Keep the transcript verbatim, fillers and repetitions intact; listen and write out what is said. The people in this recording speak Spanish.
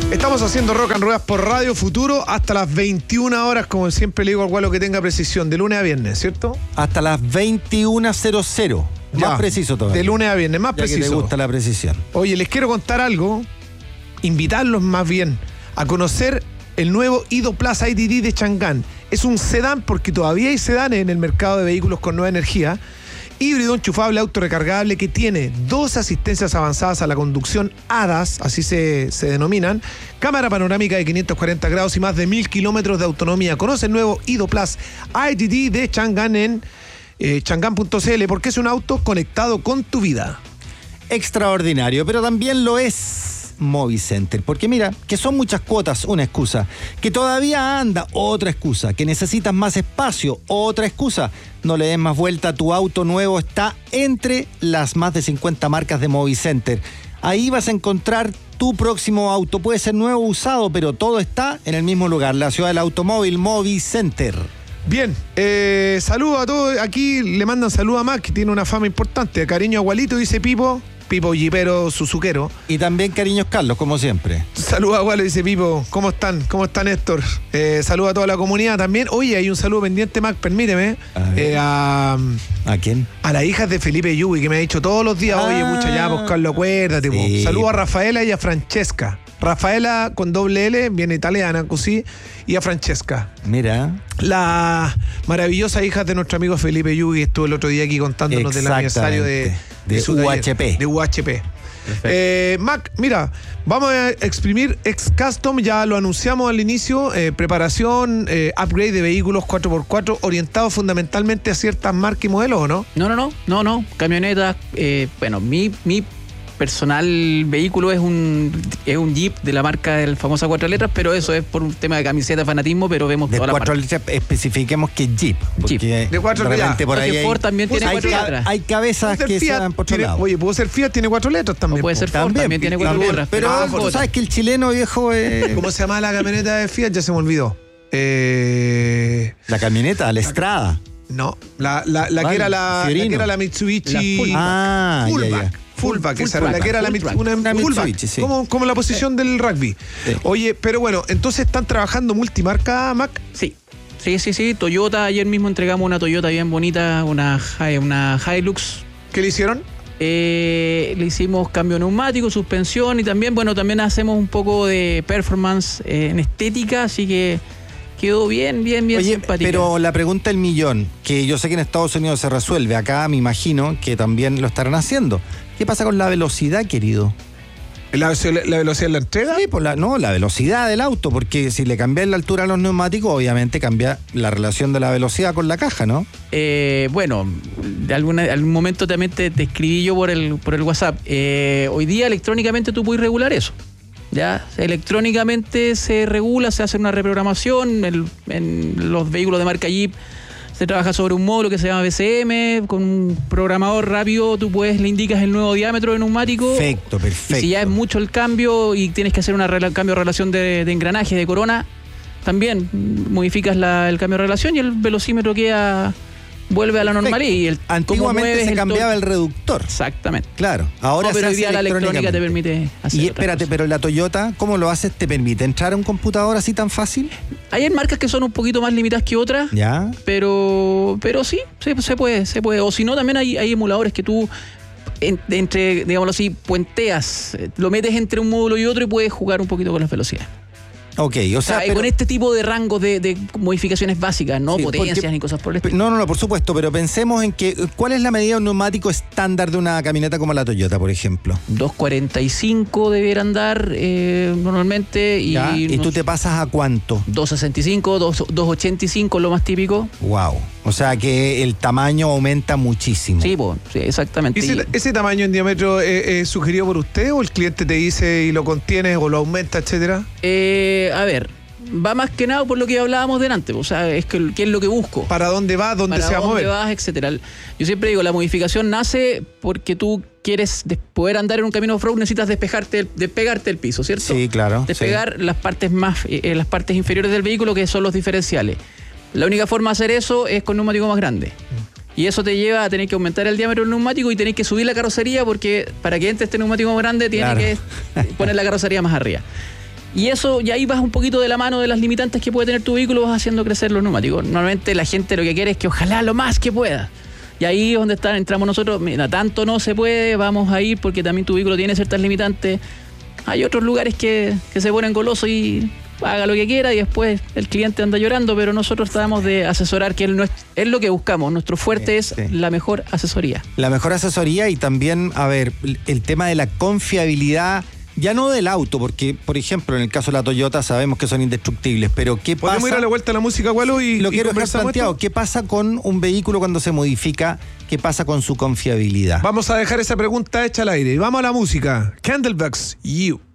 Estamos haciendo Rock and Ruedas por Radio Futuro hasta las veintiuna horas, como siempre le digo al gualo que tenga precisión, de lunes a viernes, ¿cierto? Hasta las veintiuna cero cero. Más Ya, preciso todavía. De lunes a viernes, más ya preciso. que te gusta la precisión. Oye, les quiero contar algo, invitarlos más bien a conocer el nuevo Ido Plus I D D de Chang'an. Es un sedán, porque todavía hay sedanes en el mercado de vehículos con nueva energía. Híbrido enchufable, autorrecargable, que tiene dos asistencias avanzadas a la conducción A D A S, así se, se denominan, cámara panorámica de quinientos cuarenta grados y más de mil kilómetros de autonomía. Conoce el nuevo Ido Plus I D D de Chang'an en eh, chang'an punto c l, porque es un auto conectado con tu vida. Extraordinario, pero también lo es Movicenter, porque mira, que son muchas cuotas, una excusa, que todavía anda, otra excusa, que necesitas más espacio, otra excusa. No le des más vuelta, tu auto nuevo está entre las más de cincuenta marcas de Movicenter. Ahí vas a encontrar tu próximo auto, puede ser nuevo o usado, pero todo está en el mismo lugar, la ciudad del automóvil, Movicenter. Bien, eh, saludo a todos. Aquí le mandan saludo a Mac, que tiene una fama importante. Cariño Agualito, dice Pipo. Pipo Jipero Suzuquero. Y también cariños Carlos, como siempre. Saludos a Gualo, dice Pipo. ¿Cómo están? ¿Cómo están, Néstor? Eh, saludos a toda la comunidad también. Oye, hay un saludo pendiente, Mac, permíteme. A, eh, a, ¿A quién? A las hijas de Felipe Yui, que me ha dicho todos los días, ah, oye, mucha ya, pues Carlos, acuérdate. Sí. Saludos a Rafaela y a Francesca. Rafaela con doble L, viene italiana, così, y a Francesca. Mira. La maravillosa hija de nuestro amigo Felipe Yui, que estuvo el otro día aquí contándonos del aniversario de, de, de su U H P. Taller, de U H P. Eh, Mac, mira, vamos a exprimir X-Custom, ya lo anunciamos al inicio, eh, preparación, eh, upgrade de vehículos cuatro por cuatro, orientado fundamentalmente a ciertas marcas y modelos, ¿o no? No, no, no, no, no, camionetas, eh, bueno, mi, mi personal vehículo es un es un Jeep de la marca del famosa cuatro letras, pero eso es por un tema de camiseta, fanatismo, pero vemos de todas las cuatro marcas. letras, especifiquemos que Jeep. Jeep. De cuatro letras. Por ahí Ford hay, también tiene hay, cuatro ca- letras. hay cabezas que Fiat, se dan por otro tiene, lado. oye, pudo ser Fiat, tiene cuatro letras también. O puede po. ser Ford, también tiene cuatro también. letras. Pero Ah, tú Ford. sabes que el chileno, viejo, eh, ¿Cómo se llama la camioneta de Fiat? Ya se me olvidó. Eh, la camioneta, la Estrada. no, la, la, la, que era la, la que era la Mitsubishi. La Fullback. Ah, ya, Fullback. ya. Fullback, Full esa era la track, que era la, full mit- track. una, Una fullback, Mitsubishi, sí. como, como la posición del rugby. Sí. Oye, pero bueno, entonces están trabajando multimarca, Mac. Sí, sí, sí, sí. Toyota, ayer mismo entregamos una Toyota bien bonita, una, Hi- una Hilux. ¿Qué le hicieron? Eh, le hicimos cambio neumático, suspensión y también, bueno, también hacemos un poco de performance eh, en estética, así que quedó bien, bien, bien Oye, simpática. pero la pregunta del millón, que yo sé que en Estados Unidos se resuelve, acá me imagino que también lo estarán haciendo. ¿Qué pasa con la velocidad, querido? ¿La, la velocidad de la entrega? Sí, pues la, no, la velocidad del auto, porque si le cambias la altura a los neumáticos, obviamente cambia la relación de la velocidad con la caja, ¿no? Eh, bueno, de alguna, algún momento también te, te escribí yo por el, por el WhatsApp. Eh, hoy día electrónicamente tú puedes regular eso. Ya, electrónicamente se regula, se hace una reprogramación. En, en los vehículos de marca Jeep se trabaja sobre un módulo que se llama B C M, con un programador rápido tú puedes, le indicas el nuevo diámetro de neumático. Perfecto, perfecto. Y si ya es mucho el cambio y tienes que hacer un cambio de relación de, de engranaje, de corona, también modificas la, el cambio de relación y el velocímetro queda, vuelve a la normalidad. Y el, antiguamente se el cambiaba to- el reductor. Exactamente. Claro, ahora No, pero se hoy hace día la electrónica te permite hacer Y otras espérate, cosas. pero la Toyota, ¿cómo lo haces? ¿Te permite entrar a un computador así tan fácil? Hay marcas que son un poquito más limitadas que otras, Ya. pero pero sí, se, se puede, se puede. O si no, también hay, hay emuladores que tú en- entre, digámoslo así, puenteas, eh, lo metes entre un módulo y otro y puedes jugar un poquito con las velocidades. Ok, o O sea, sea, pero- con este tipo de rangos de, de modificaciones básicas, no Sí, potencias porque- ni cosas por el Pe- estilo. No, no, no, por supuesto, pero pensemos en que ¿cuál es la medida de un neumático estándar de una camioneta como la Toyota, por ejemplo? dos cuarenta y cinco debiera andar eh, normalmente y, ¿Ya? ¿Y no tú sé, te pasas a cuánto? dos sesenta y cinco, dos ochenta y cinco lo más típico. Wow. O sea que el tamaño aumenta muchísimo. Sí, pues, sí, exactamente. ¿Ese, Y- ese tamaño en diámetro es sugerido por usted o el cliente te dice y lo contiene o lo aumenta, etcétera? Eh, a ver, va más que nada por lo que hablábamos delante, o sea, es que qué es lo que busco. ¿Para dónde va? ¿Dónde para se va a dónde mover? vas, etcétera. Yo siempre digo, la modificación nace porque tú quieres des- poder andar en un camino off-road, necesitas despejarte, despegarte del piso, ¿cierto? Sí, claro. Despegar las partes más, eh, las partes inferiores del vehículo, que son los diferenciales. La única forma de hacer eso es con neumático más grande. Y eso te lleva a tener que aumentar el diámetro del neumático y tener que subir la carrocería, porque para que entre este neumático más grande tienes Claro. que poner la carrocería más arriba. Y eso, y ahí vas un poquito de la mano de las limitantes que puede tener tu vehículo, vas haciendo crecer los neumáticos. Normalmente la gente lo que quiere es que ojalá lo más que pueda. Y ahí es donde está, entramos nosotros, mira, tanto no se puede, vamos a ir porque también tu vehículo tiene ciertas limitantes. Hay otros lugares que, que se ponen golosos y haga lo que quiera y después el cliente anda llorando, pero nosotros tratamos de asesorar, que es, es lo que buscamos. Nuestro fuerte sí, es sí. la mejor asesoría. La mejor asesoría y también, a ver, el tema de la confiabilidad. Ya no del auto, porque, por ejemplo, en el caso de la Toyota sabemos que son indestructibles, pero ¿qué pasa? Podemos ir a la vuelta a la música, Gualo, y lo y quiero dejar planteado. ¿Qué pasa con un vehículo cuando se modifica? ¿Qué pasa con su confiabilidad? Vamos a dejar esa pregunta hecha al aire y vamos a la música. Candlebox, You.